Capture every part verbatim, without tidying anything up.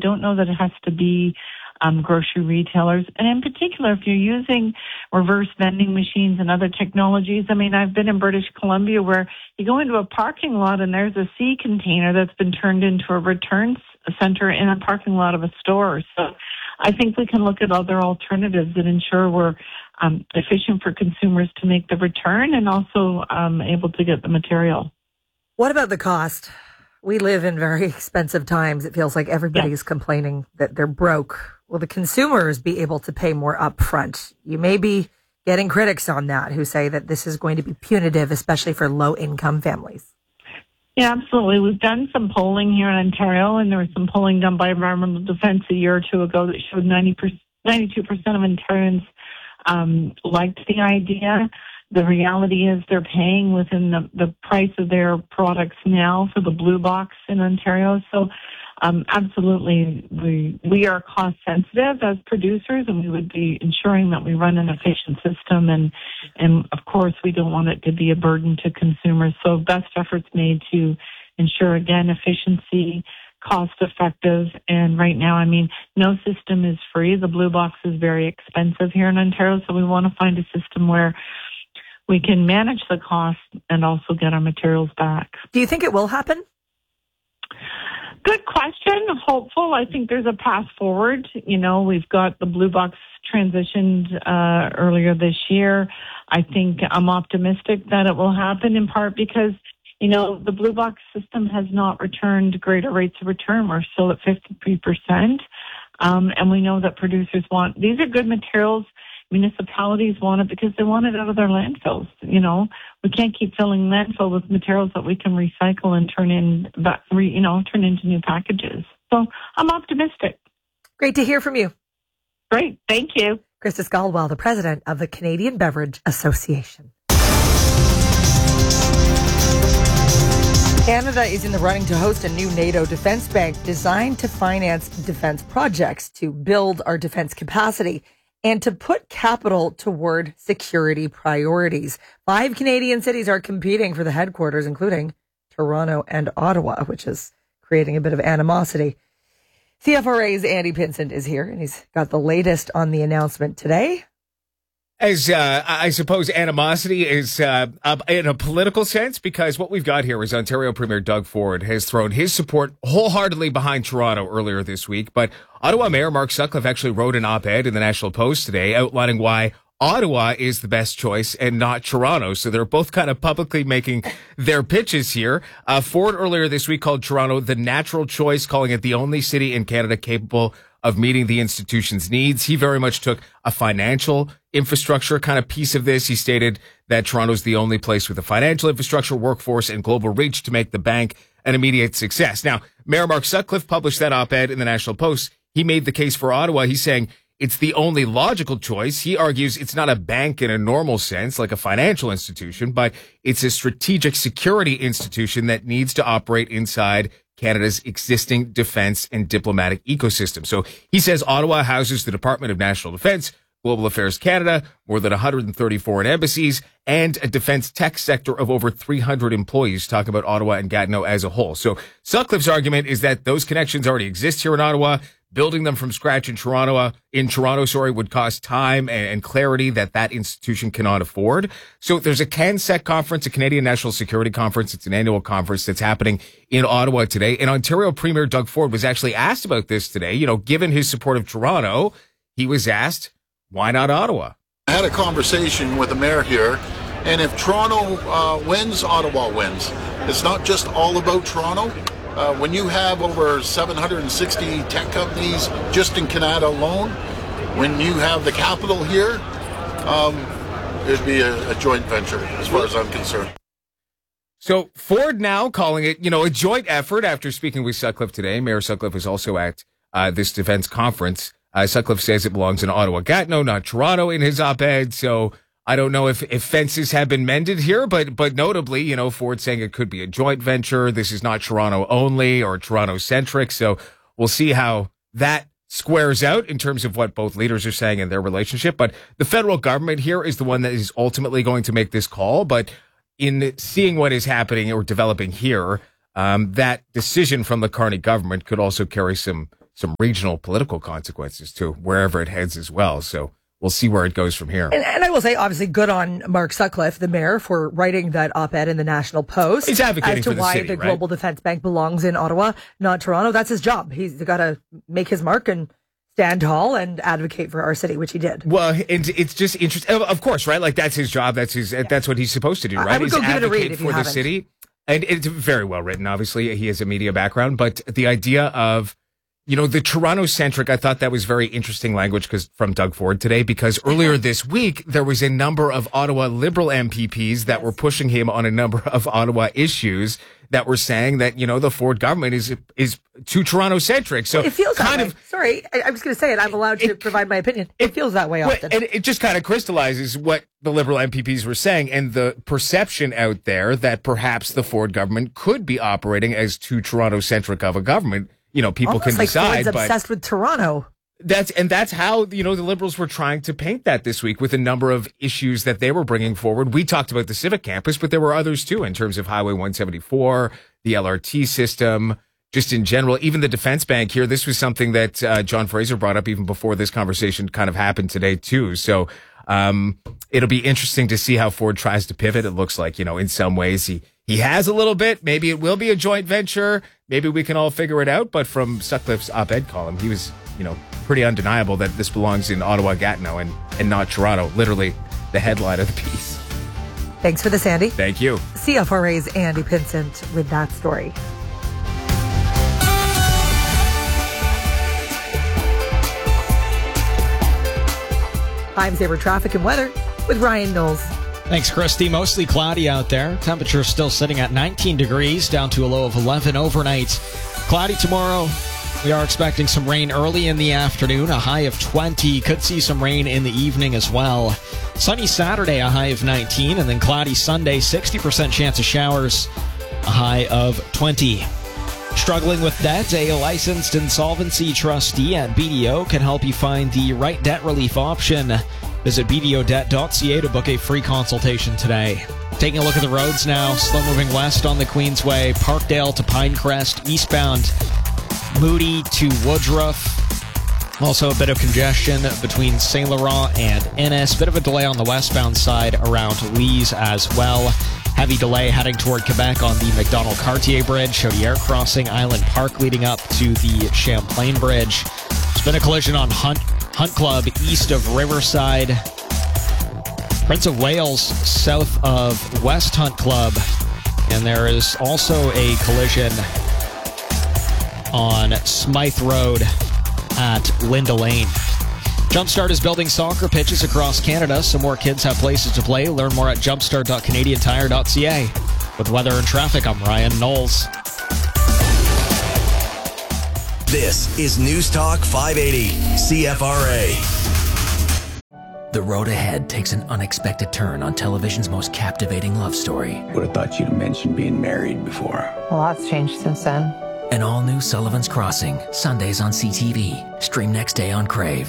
don't know that it has to be um, grocery retailers. And in particular, if you're using reverse vending machines and other technologies, I mean, I've been in British Columbia where you go into a parking lot and there's a sea container that's been turned into a returns center in a parking lot of a store. So I think we can look at other alternatives that ensure we're um, efficient for consumers to make the return and also um, able to get the material. What about the cost? We live in very expensive times. It feels like everybody's yeah. complaining that they're broke. Will the consumers be able to pay more upfront? You may be getting critics on that who say that this is going to be punitive, especially for low-income families. Yeah, absolutely. We've done some polling here in Ontario, and there was some polling done by Environmental Defence a year or two ago that showed ninety percent, ninety-two percent of Ontarians um, liked the idea. The reality is they're paying within the, the price of their products now for the blue box in Ontario. So um, absolutely, we we are cost sensitive as producers, and we would be ensuring that we run an efficient system. And, and of course, we don't want it to be a burden to consumers. So best efforts made to ensure, again, efficiency, cost effective. And right now, I mean, no system is free. The blue box is very expensive here in Ontario. So we want to find a system where we can manage the cost and also get our materials back. Do you think it will happen? Good question. Hopeful. I think there's a path forward. You know, we've got the blue box transitioned uh, earlier this year. I think I'm optimistic that it will happen in part because, you know, the blue box system has not returned greater rates of return. We're still at fifty-three percent. Um, and we know that producers want, these are good materials. Municipalities want it because they want it out of their landfills. You know, we can't keep filling landfill with materials that we can recycle and turn in, you know, turn into new packages. So I'm optimistic. Great to hear from you. Great. Thank you. Krista Scaldwell, the president of the Canadian Beverage Association. Canada is in the running to host a new NATO defense bank designed to finance defense projects, to build our defense capacity, and to put capital toward security priorities. Five Canadian cities are competing for the headquarters, including Toronto and Ottawa, which is creating a bit of animosity. C F R A's Andy Pinsent is here, and he's got the latest on the announcement today. As uh, I suppose animosity is uh, in a political sense, because what we've got here is Ontario Premier Doug Ford has thrown his support wholeheartedly behind Toronto earlier this week. But Ottawa Mayor Mark Sutcliffe actually wrote an op-ed in the National Post today outlining why Ottawa is the best choice and not Toronto. So they're both kind of publicly making their pitches here. Uh, Ford earlier this week called Toronto the natural choice, calling it the only city in Canada capable of meeting the institution's needs. He very much took a financial infrastructure kind of piece of this. He stated that Toronto's the only place with a financial infrastructure, workforce, and global reach to make the bank an immediate success. Now, Mayor Mark Sutcliffe published that op-ed in the National Post. He made the case for Ottawa. He's saying it's the only logical choice. He argues it's not a bank in a normal sense, like a financial institution, but it's a strategic security institution that needs to operate inside Canada's existing defense and diplomatic ecosystem. So he says Ottawa houses the Department of National Defense, Global Affairs Canada, more than one hundred thirty foreign embassies, and a defense tech sector of over three hundred employees, talking about Ottawa and Gatineau as a whole. So Sutcliffe's argument is that those connections already exist here in Ottawa. Building them from scratch in Toronto, in Toronto, sorry, would cost time and, and clarity that that institution cannot afford. So there's a CANSEC conference, a Canadian National Security Conference. It's an annual conference that's happening in Ottawa today. And Ontario Premier Doug Ford was actually asked about this today. You know, given his support of Toronto, he was asked, why not Ottawa? I had a conversation with the mayor here, and if Toronto uh, wins, Ottawa wins. It's not just all about Toronto. Uh, when you have over seven hundred sixty tech companies just in Canada alone, when you have the capital here, um, it'd be a, a joint venture as far as I'm concerned. So Ford now calling it, you know, a joint effort after speaking with Sutcliffe today. Mayor Sutcliffe is also at uh, this defense conference. Uh, Sutcliffe says it belongs in Ottawa, Gatineau, not Toronto in his op-ed. So I don't know if, if fences have been mended here, but but notably, you know, Ford saying it could be a joint venture. This is not Toronto only or Toronto centric. So we'll see how that squares out in terms of what both leaders are saying in their relationship. But the federal government here is the one that is ultimately going to make this call. But in seeing what is happening or developing here, um, that decision from the Carney government could also carry some some regional political consequences to wherever it heads as well. So we'll see where it goes from here. And, and I will say, obviously, good on Mark Sutcliffe, the mayor, for writing that op-ed in the National Post. He's advocating as to for the why city, the right? Global Defense Bank belongs in Ottawa, not Toronto. That's his job. He's got to make his mark and stand tall and advocate for our city, which he did. Well, and it's just interesting. Of course, right? Like that's his job. That's his. Yeah. That's what he's supposed to do, right? I would go He's give it a read advocate if for you the haven't. city, and it's very well written. Obviously, he has a media background, but the idea of, you know, the Toronto-centric, I thought that was very interesting language because from Doug Ford today, because earlier this week, there was a number of Ottawa Liberal M P Ps that yes. were pushing him on a number of Ottawa issues that were saying that, you know, the Ford government is is too Toronto-centric. So it feels kind that of way. Sorry, I, I'm just going to say it. I'm allowed to it, provide my opinion. It, it feels that way often. And it just kind of crystallizes what the Liberal M P Ps were saying and the perception out there that perhaps the Ford government could be operating as too Toronto-centric of a government. You know, people Almost can like decide, Ford's but obsessed with Toronto. That's and that's how, you know, the Liberals were trying to paint that this week with a number of issues that they were bringing forward. We talked about the Civic Campus, but there were others too in terms of Highway one seventy-four, the L R T system, just in general, even the defense bank here. This was something that uh, John Fraser brought up even before this conversation kind of happened today too. So um, it'll be interesting to see how Ford tries to pivot. It looks like, you know, in some ways he he has a little bit. Maybe it will be a joint venture. Maybe we can all figure it out. But from Sutcliffe's op-ed column, he was, you know, pretty undeniable that this belongs in Ottawa-Gatineau and, and not Toronto. Literally the headline of the piece. Thanks for this, Andy. Thank you. C F R A's Andy Pinsent with that story. Time saver traffic and weather with Ryan Knowles. Thanks, Christy. Mostly cloudy out there. Temperature still sitting at nineteen degrees, down to a low of eleven overnight. Cloudy tomorrow. We are expecting some rain early in the afternoon, a high of twenty. Could see some rain in the evening as well. Sunny Saturday, a high of nineteen, and then cloudy Sunday, sixty percent chance of showers, a high of twenty. Struggling with debt? A licensed insolvency trustee at B D O can help you find the right debt relief option. Visit b d o debt dot c a to book a free consultation today. Taking a look at the roads now. Slow moving west on the Queensway. Parkdale to Pinecrest eastbound. Moody to Woodruff. Also a bit of congestion between Saint Laurent and Ennis. Bit of a delay on the westbound side around Lees as well. Heavy delay heading toward Quebec on the Macdonald-Cartier Bridge. Chaudière crossing Island Park leading up to the Champlain Bridge. There's been a collision on Hunt, Hunt Club east of Riverside. Prince of Wales south of West Hunt Club. And there is also a collision on Smythe Road at Linda Lane. Jumpstart is building soccer pitches across Canada so more kids have places to play. Learn more at jumpstart dot canadian tire dot c a. With weather and traffic, I'm Ryan Knowles. This is News Talk five eighty, C F R A. The road ahead takes an unexpected turn on television's most captivating love story. Would have thought you'd mentioned being married before. A lot's changed since then. An all-new Sullivan's Crossing, Sundays on C T V. Stream next day on Crave.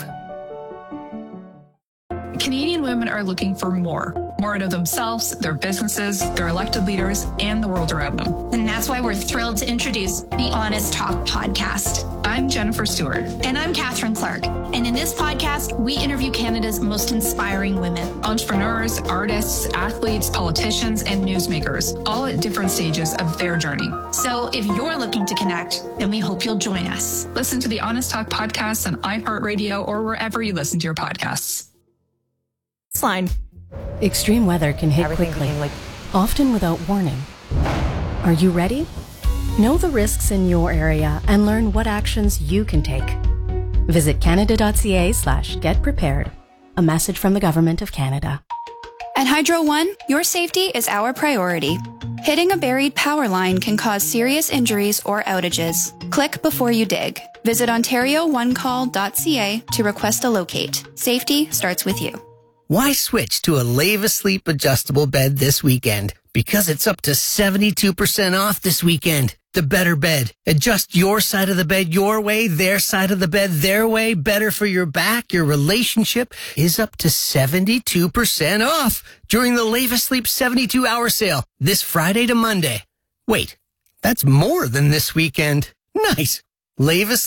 Canadian women are looking for more. More out of themselves, their businesses, their elected leaders, and the world around them. And that's why we're thrilled to introduce the Honest Talk podcast. I'm Jennifer Stewart. And I'm Catherine Clark. And in this podcast, we interview Canada's most inspiring women. Entrepreneurs, artists, athletes, politicians, and newsmakers, all at different stages of their journey. So if you're looking to connect, then we hope you'll join us. Listen to the Honest Talk podcast on iHeartRadio or wherever you listen to your podcasts. Line. Extreme weather can hit Everything quickly, like- often without warning. Are you ready? Know the risks in your area and learn what actions you can take. Visit canada dot c a slash get prepared. A message from the Government of Canada. At Hydro One, your safety is our priority. Hitting a buried power line can cause serious injuries or outages. Click before you dig. Visit ontario one call dot c a to request a locate. Safety starts with you. Why switch to a Lave Asleep adjustable bed this weekend? Because it's up to seventy-two percent off this weekend. The better bed. Adjust your side of the bed your way, their side of the bed their way. Better for your back, your relationship is up to seventy-two percent off during the Lave Asleep seventy-two hour sale this Friday to Monday. Wait, that's more than this weekend. Nice. Lave Asleep.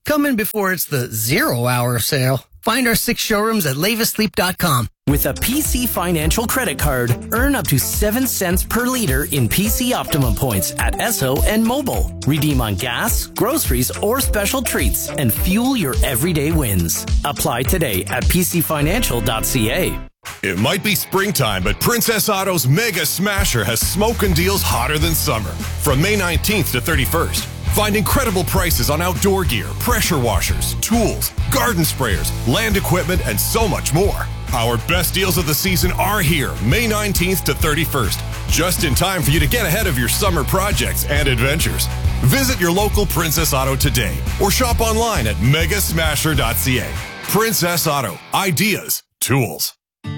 Come in before it's the zero hour sale. Find our six showrooms at leva sleep dot com. With a P C Financial credit card, earn up to seven cents per liter in P C Optimum points at Esso and Mobile. Redeem on gas, groceries, or special treats and fuel your everyday wins. Apply today at p c financial dot c a. It might be springtime, but Princess Auto's Mega Smasher has smoking deals hotter than summer. From May nineteenth to thirty-first. Find incredible prices on outdoor gear, pressure washers, tools, garden sprayers, land equipment, and so much more. Our best deals of the season are here, May nineteenth to thirty-first, just in time for you to get ahead of your summer projects and adventures. Visit your local Princess Auto today or shop online at mega smasher dot c a. Princess Auto. Ideas. Tools.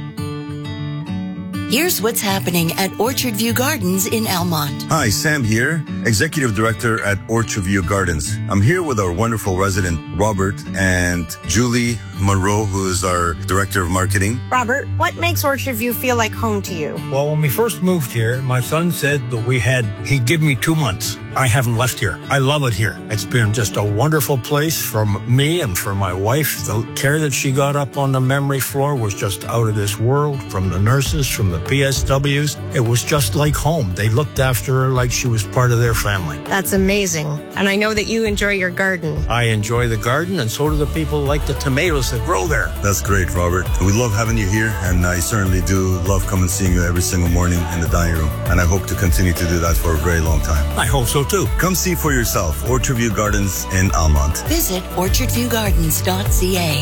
Here's what's happening at Orchard View Gardens in Almont. Hi, Sam here, Executive Director at Orchard View Gardens. I'm here with our wonderful resident, Robert, and Julie Monroe, who is our Director of Marketing. Robert, what makes Orchard View feel like home to you? Well, when we first moved here, my son said that we had, he'd give me two months. I haven't left here. I love it here. It's been just a wonderful place for me and for my wife. The care that she got up on the memory floor was just out of this world, from the nurses, from the P S Ws. It was just like home. They looked after her like she was part of their family. That's amazing. And I know that you enjoy your garden. I enjoy the garden, and so do the people who like the tomatoes that grow there. That's great, Robert. We love having you here, and I certainly do love coming and seeing you every single morning in the dining room. And I hope to continue to do that for a very long time. I hope so too. Come see for yourself. Orchard View Gardens in Almont. Visit orchard view gardens dot c a.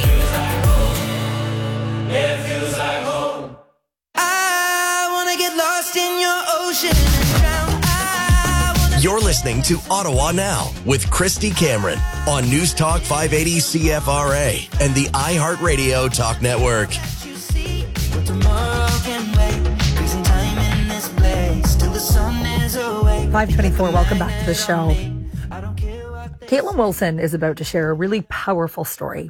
It feels like home. I wanna get lost in your ocean and drown. You're listening to Ottawa Now with Christy Cameron on News Talk five eighty C F R A and the iHeartRadio Talk Network. five twenty-four, welcome back to the show. Caitlin Wilson is about to share a really powerful story.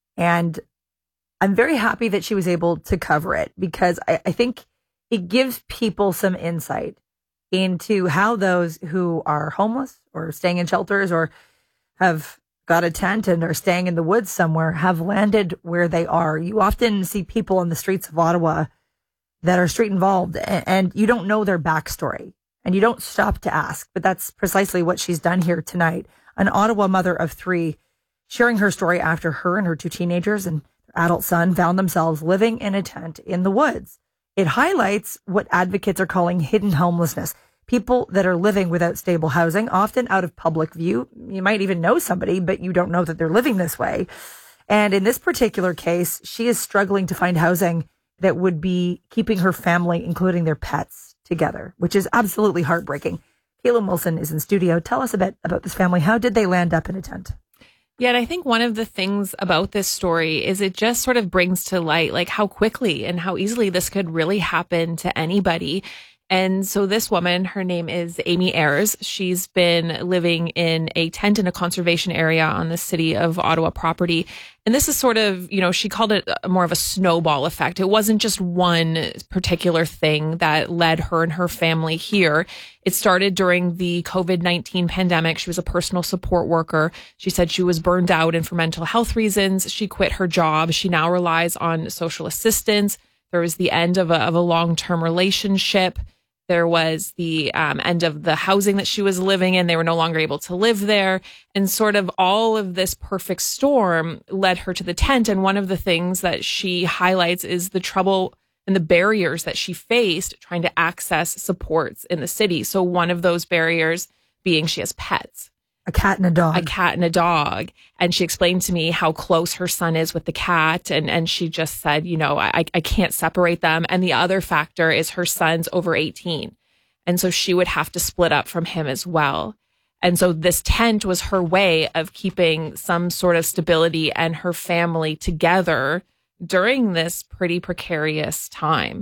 And I'm very happy that she was able to cover it because I, I think it gives people some insight into how those who are homeless or staying in shelters or have got a tent and are staying in the woods somewhere have landed where they are. You often see people on the streets of Ottawa that are street involved and, and you don't know their backstory. And you don't stop to ask, but that's precisely what she's done here tonight. An Ottawa mother of three sharing her story after her and her two teenagers and their adult son found themselves living in a tent in the woods. It highlights what advocates are calling hidden homelessness. People that are living without stable housing, often out of public view. You might even know somebody, but you don't know that they're living this way. And in this particular case, she is struggling to find housing that would be keeping her family, including their pets, together, which is absolutely heartbreaking. Caitlin Wilson is in studio. Tell us a bit about this family. How did they land up in a tent? Yeah, and I think one of the things about this story is it just sort of brings to light like how quickly and how easily this could really happen to anybody. And so this woman, her name is Amy Ayres. She's been living in a tent in a conservation area on the City of Ottawa property. And this is sort of, you know, she called it more of a snowball effect. It wasn't just one particular thing that led her and her family here. It started during the COVID nineteen pandemic. She was a personal support worker. She said she was burned out and for mental health reasons, she quit her job. She now relies on social assistance. There was the end of a, of a long-term relationship. There was the um, end of the housing that she was living in. They were no longer able to live there. And sort of all of this perfect storm led her to the tent. And one of the things that she highlights is the trouble and the barriers that she faced trying to access supports in the city. So one of those barriers being she has pets. A cat and a dog. A cat and a dog. And she explained to me how close her son is with the cat. And, and she just said, you know, I, I can't separate them. And the other factor is her son's over eighteen. And so she would have to split up from him as well. And so this tent was her way of keeping some sort of stability and her family together during this pretty precarious time.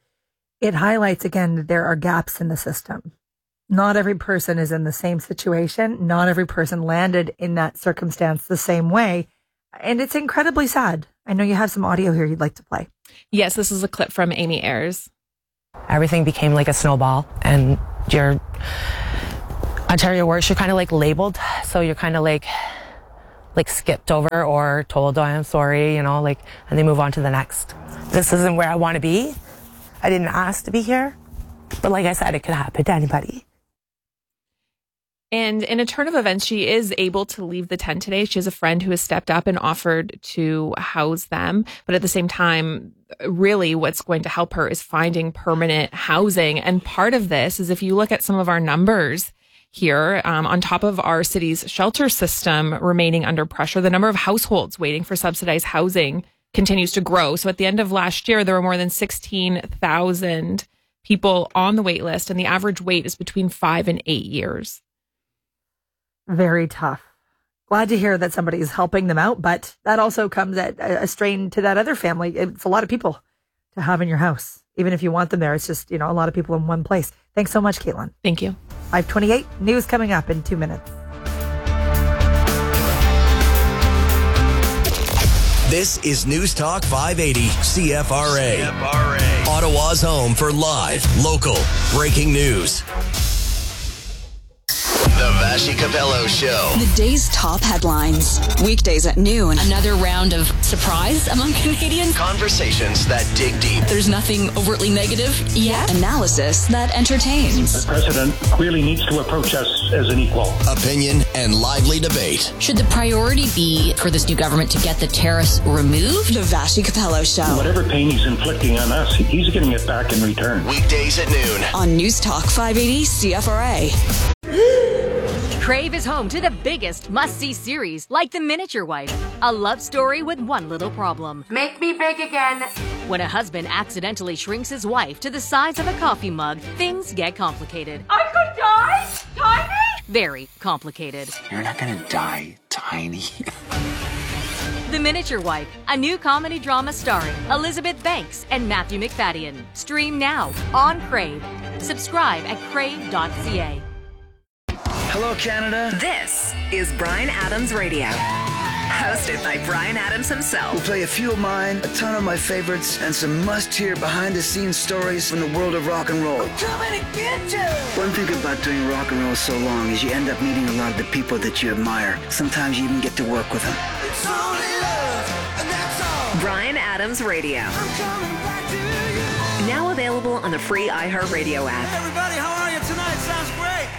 It highlights again that there are gaps in the system. Not every person is in the same situation. Not every person landed in that circumstance the same way. And it's incredibly sad. I know you have some audio here you'd like to play. Yes, this is a clip from Amy Ayres. Everything became like a snowball, and your Ontario works, you're kind of like labeled. So you're kind of like like skipped over or told, oh, I'm sorry, you know, like, and they move on to the next. This isn't where I want to be. I didn't ask to be here. But like I said, it could happen to anybody. And in a turn of events, she is able to leave the tent today. She has a friend who has stepped up and offered to house them. But at the same time, really what's going to help her is finding permanent housing. And part of this is if you look at some of our numbers here, um, on top of our city's shelter system remaining under pressure, the number of households waiting for subsidized housing continues to grow. So at the end of last year, there were more than sixteen thousand people on the wait list, and the average wait is between five and eight years. Very tough. Glad to hear that somebody is helping them out, but that also comes at a strain to that other family. It's a lot of people to have in your house. Even if you want them there, it's just, you know, a lot of people in one place. Thanks so much, Caitlin. Thank you. five twenty-eight, news coming up in two minutes. This is News Talk five eighty C F R A. C F R A. Ottawa's home for live, local, breaking news. The Vassy Capello Show. The day's top headlines. Weekdays at noon. Another round of surprise among Canadians. Conversations that dig deep. There's nothing overtly negative yet. Analysis that entertains. The president clearly needs to approach us as an equal. Opinion and lively debate. Should the priority be for this new government to get the tariffs removed? The Vassy Capello Show. Whatever pain he's inflicting on us, he's getting it back in return. Weekdays at noon. On News Talk five eighty C F R A. Crave is home to the biggest must-see series, like The Miniature Wife, a love story with one little problem. Make me big again. When a husband accidentally shrinks his wife to the size of a coffee mug, things get complicated. I could die? Tiny? Very complicated. You're not gonna die, Tiny. The Miniature Wife, a new comedy drama starring Elizabeth Banks and Matthew McFadden. Stream now on Crave. Subscribe at crave dot c a. Hello, Canada. This is Bryan Adams Radio, hosted by Bryan Adams himself. We'll play a few of mine, a ton of my favorites, and some must-hear behind-the-scenes stories from the world of rock and roll. I'm coming to get you! One thing about doing rock and roll so long is you end up meeting a lot of the people that you admire. Sometimes you even get to work with them. It's only love, and that's all. Bryan Adams Radio. I'm coming back to you. Now available on the free iHeartRadio app. Hey everybody, how are you tonight? Sounds great.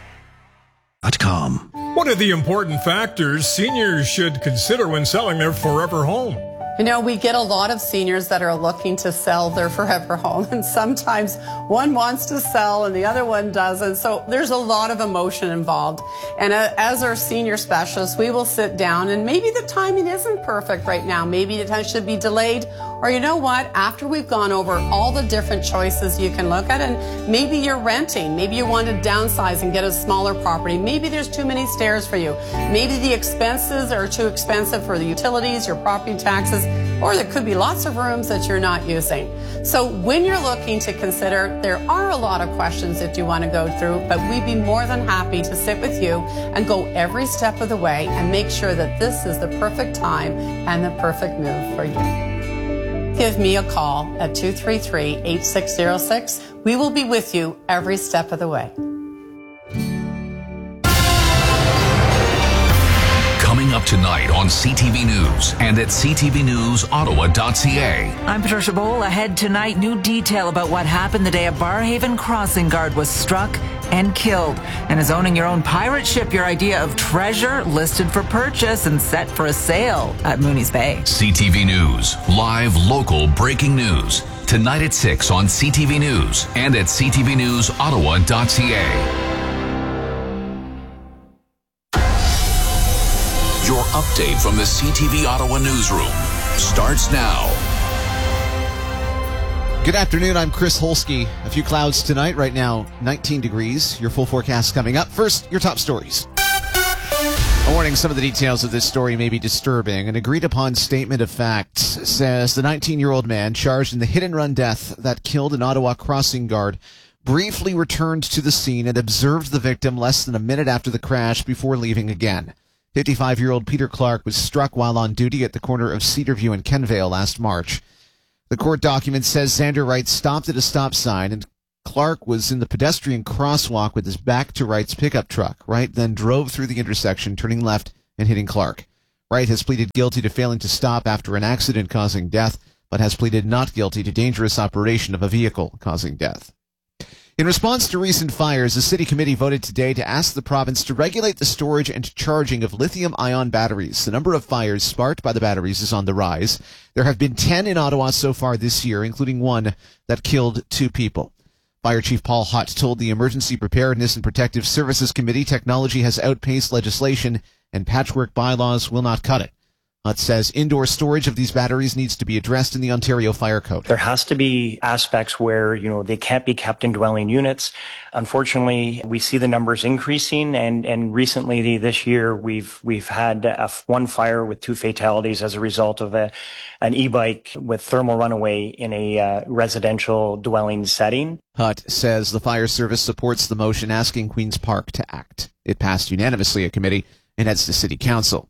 .com. What are the important factors seniors should consider when selling their forever home? You know, we get a lot of seniors that are looking to sell their forever home, and sometimes one wants to sell and the other one doesn't. So there's a lot of emotion involved. And uh, as our senior specialists, we will sit down, and maybe the timing isn't perfect right now. Maybe the time should be delayed. Or you know what? After we've gone over all the different choices you can look at, and maybe you're renting, maybe you want to downsize and get a smaller property. Maybe there's too many stairs for you. Maybe the expenses are too expensive for the utilities, your property taxes, or there could be lots of rooms that you're not using. So when you're looking to consider, there are a lot of questions that you want to go through, but we'd be more than happy to sit with you and go every step of the way and make sure that this is the perfect time and the perfect move for you. Give me a call at two three three, eight six zero six. We will be with you every step of the way. Coming up tonight on C T V News and at c t v news ottawa dot c a. I'm Patricia Bowl. Ahead tonight, new detail about what happened the day a Barrhaven crossing guard was struck and killed. And is owning your own pirate ship your idea of treasure? Listed for purchase and set for a sale at Mooney's Bay. C T V News, live local breaking news. Tonight at six on C T V News and at c t v news ottawa dot c a. Your update from the C T V Ottawa newsroom starts now. Good afternoon, I'm Chris Holsky. A few clouds tonight, right now nineteen degrees. Your full forecast coming up. First, your top stories. A warning, some of the details of this story may be disturbing. An agreed-upon statement of facts says the nineteen-year-old man charged in the hit-and-run death that killed an Ottawa crossing guard briefly returned to the scene and observed the victim less than a minute after the crash before leaving again. fifty-five-year-old Peter Clark was struck while on duty at the corner of Cedarview and Kenvale last March. The court document says Xander Wright stopped at a stop sign and Clark was in the pedestrian crosswalk with his back to Wright's pickup truck. Wright then drove through the intersection, turning left and hitting Clark. Wright has pleaded guilty to failing to stop after an accident causing death, but has pleaded not guilty to dangerous operation of a vehicle causing death. In response to recent fires, the city committee voted today to ask the province to regulate the storage and charging of lithium-ion batteries. The number of fires sparked by the batteries is on the rise. There have been ten in Ottawa so far this year, including one that killed two people. Fire Chief Paul Hutt told the Emergency Preparedness and Protective Services Committee technology has outpaced legislation and patchwork bylaws will not cut it. Hutt says indoor storage of these batteries needs to be addressed in the Ontario Fire Code. There has to be aspects where, you know, they can't be kept in dwelling units. Unfortunately, we see the numbers increasing, and, and recently this year we've we've had a, one fire with two fatalities as a result of a, an e-bike with thermal runaway in a uh, residential dwelling setting. Hutt says the fire service supports the motion asking Queen's Park to act. It passed unanimously at committee and heads to City Council.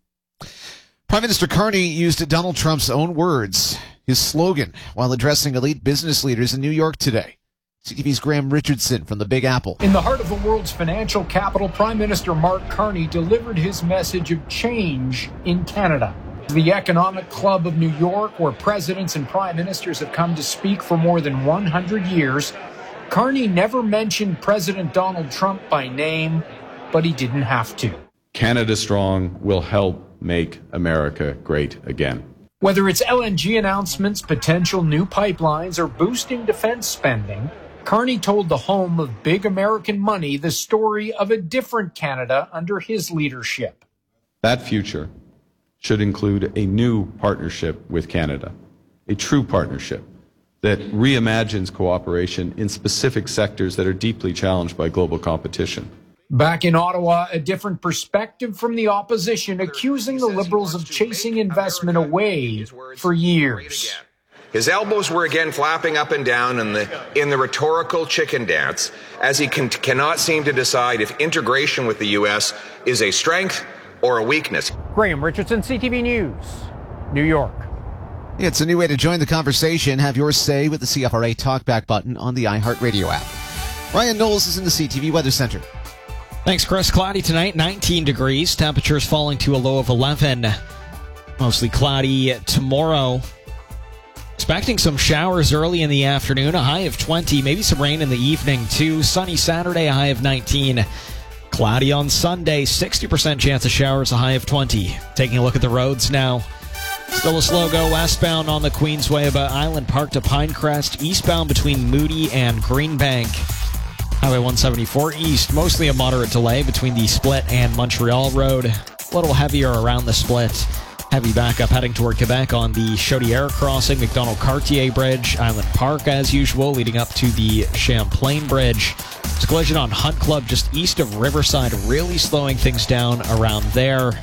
Prime Minister Carney used Donald Trump's own words, his slogan, while addressing elite business leaders in New York today. C T V's Graham Richardson from the Big Apple. In the heart of the world's financial capital, Prime Minister Mark Carney delivered his message of change in Canada. The Economic Club of New York, where presidents and prime ministers have come to speak for more than one hundred years, Carney never mentioned President Donald Trump by name, but he didn't have to. Canada Strong will help make America great again. Whether it's L N G announcements, potential new pipelines, or boosting defense spending, Carney told the home of big American money the story of a different Canada under his leadership. That future should include a new partnership with Canada, a true partnership that reimagines cooperation in specific sectors that are deeply challenged by global competition. Back in Ottawa, a different perspective from the opposition, accusing the Liberals of chasing investment away for years. His elbows were again flapping up and down in the in the rhetorical chicken dance as he can, cannot seem to decide if integration with the U S is a strength or a weakness. Graham Richardson, C T V News, New York. It's a new way to join the conversation. Have your say with the C F R A Talkback button on the iHeartRadio app. Ryan Knowles is in the C T V Weather Center. Thanks, Chris. Cloudy tonight, nineteen degrees. Temperatures falling to a low of eleven. Mostly cloudy tomorrow. Expecting some showers early in the afternoon, a high of twenty. Maybe some rain in the evening, too. Sunny Saturday, a high of nineteen. Cloudy on Sunday, sixty percent chance of showers, a high of twenty. Taking a look at the roads now. Still a slow go westbound on the Queensway about Island Park to Pinecrest. Eastbound between Moody and Greenbank. Highway one seventy-four East, mostly a moderate delay between the Split and Montreal Road. A little heavier around the Split. Heavy backup heading toward Quebec on the Chaudière crossing, McDonald-Cartier Bridge, Island Park as usual, leading up to the Champlain Bridge. There's a collision on Hunt Club just east of Riverside, really slowing things down around there.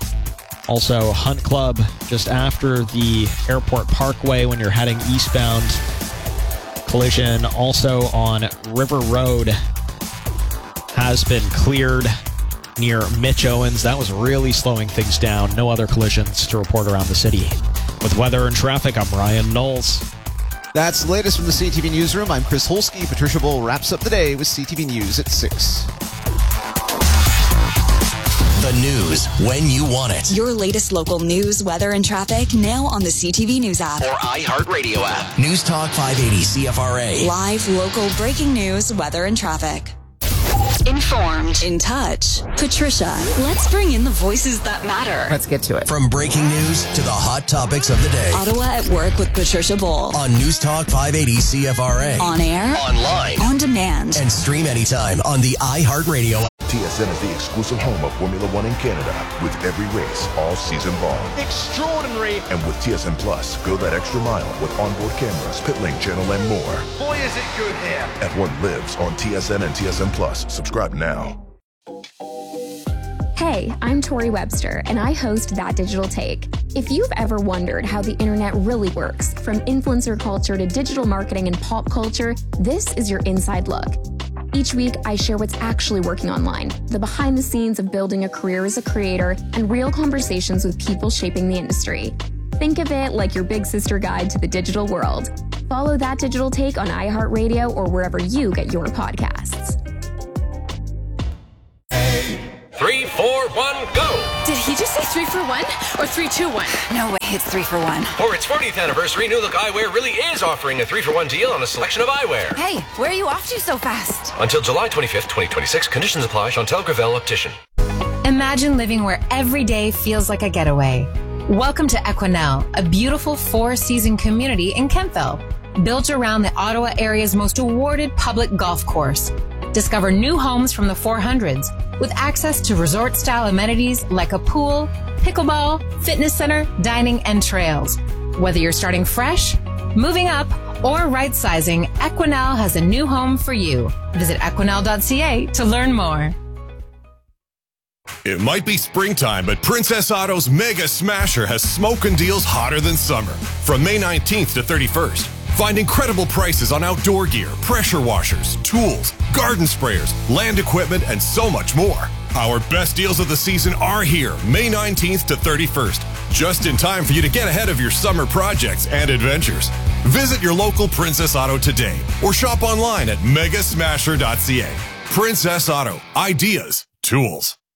Also, Hunt Club just after the Airport Parkway when you're heading eastbound. Collision also on River Road has been cleared near Mitch Owens. That was really slowing things down. No other collisions to report around the city. With weather and traffic, I'm Ryan Knowles. That's the latest from the C T V Newsroom. I'm Chris Holsky. Patricia Bull wraps up the day with C T V News at six. The news when you want it. Your latest local news, weather, and traffic now on the C T V News app. Or iHeartRadio app. News Talk five eighty C F R A. Live, local, breaking news, weather, and traffic. Informed. In touch. Patricia, let's bring in the voices that matter. Let's get to it. From breaking news to the hot topics of the day. Ottawa at Work with Patricia Bull. On News Talk five eighty C F R A. On air. Online. On demand. And stream anytime on the iHeartRadio app. T S N is the exclusive home of Formula One in Canada, with every race all season long. Extraordinary! And with T S N Plus, go that extra mile with onboard cameras, pit lane channel, and more. Boy, is it good here! F one lives on T S N and T S N Plus. Subscribe now. Hey, I'm Tori Webster, and I host That Digital Take. If you've ever wondered how the internet really works, from influencer culture to digital marketing and pop culture, this is your inside look. Each week, I share what's actually working online, the behind the scenes of building a career as a creator, and real conversations with people shaping the industry. Think of it like your big sister guide to the digital world. Follow That Digital Take on iHeartRadio or wherever you get your podcasts. Three, four, one, go! Did he just say three for one or three two one? No way, it's three for one. For its fortieth anniversary, New Look Eyewear really is offering a three for one deal on a selection of eyewear. Hey, where are you off to so fast? Until July twenty-fifth, twenty twenty-six. Conditions apply. Chantel Gravel, Optician. Imagine living where every day feels like a getaway. Welcome to Equinel, a beautiful four-season community in Kentville, built around the Ottawa area's most awarded public golf course. Discover new homes from the four hundreds with access to resort-style amenities like a pool, pickleball, fitness center, dining, and trails. Whether you're starting fresh, moving up, or right-sizing, Equinel has a new home for you. Visit equinel dot c a to learn more. It might be springtime, but Princess Auto's Mega Smasher has smoking deals hotter than summer. From May nineteenth to thirty-first, find incredible prices on outdoor gear, pressure washers, tools, garden sprayers, land equipment, and so much more. Our best deals of the season are here, May nineteenth to thirty-first, just in time for you to get ahead of your summer projects and adventures. Visit your local Princess Auto today or shop online at mega smasher dot c a. Princess Auto. Ideas. Tools.